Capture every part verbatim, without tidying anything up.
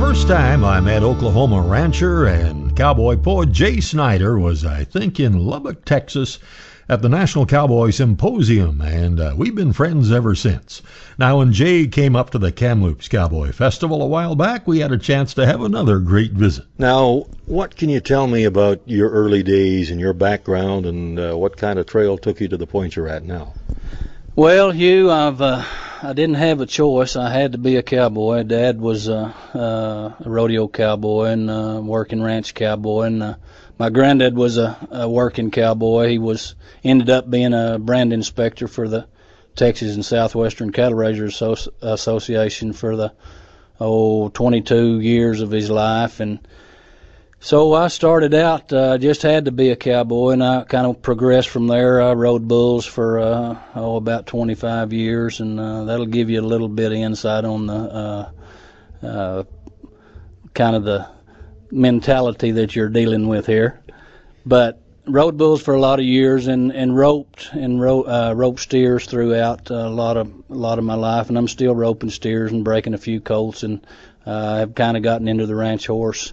first time I met Oklahoma rancher and cowboy poet Jay Snyder was, I think, in Lubbock, Texas, at the National Cowboy Symposium, and uh, we've been friends ever since. Now, when Jay came up to the Kamloops Cowboy Festival a while back, we had a chance to have another great visit. Now, what can you tell me about your early days and your background, and uh, what kind of trail took you to the point you're at now? Well, Hugh, I've uh, I didn't have a choice. I had to be a cowboy. Dad was uh, uh, a rodeo cowboy and a working ranch cowboy, and uh, my granddad was a, a working cowboy. He was ended up being a brand inspector for the Texas and Southwestern Cattle Raisers Associ- Association for the oh twenty-two years of his life, and so I started out, uh, just had to be a cowboy, and I kind of progressed from there. I rode bulls for, uh, oh, about twenty-five years, and uh, that'll give you a little bit of insight on the uh, uh, kind of the mentality that you're dealing with here. But rode bulls for a lot of years, and, and roped and ro- uh, roped steers throughout a lot of a lot of my life, and I'm still roping steers and breaking a few colts, and uh, I've kind of gotten into the ranch horse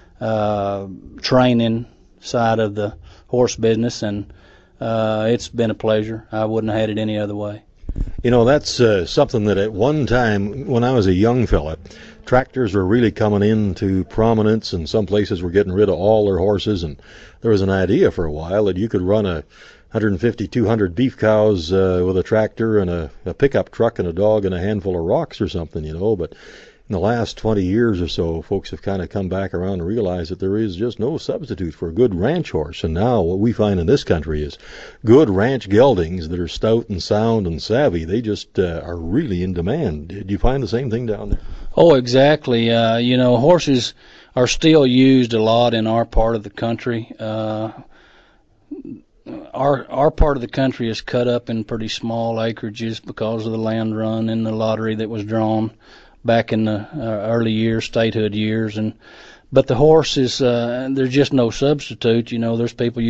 uh training side of the horse business, and uh it's been a pleasure. I wouldn't have had it any other way. You know, that's uh, something that at one time when I was a young fella, tractors were really coming into prominence, and some places were getting rid of all their horses, and there was an idea for a while that you could run a one hundred fifty, two hundred beef cows uh, with a tractor and a, a pickup truck and a dog and a handful of rocks or something, you know. But in the last twenty years or so, folks have kind of come back around and realized that there is just no substitute for a good ranch horse. And now what we find in this country is good ranch geldings that are stout and sound and savvy. They just uh, are really in demand. Did you find the same thing down there? Oh, exactly. Uh, you know, horses are still used a lot in our part of the country. Uh, our our part of the country is cut up in pretty small acreages because of the land run and the lottery that was drawn back in the uh, early years, statehood years, and but the horse is uh, there's just no substitute. You know, there's people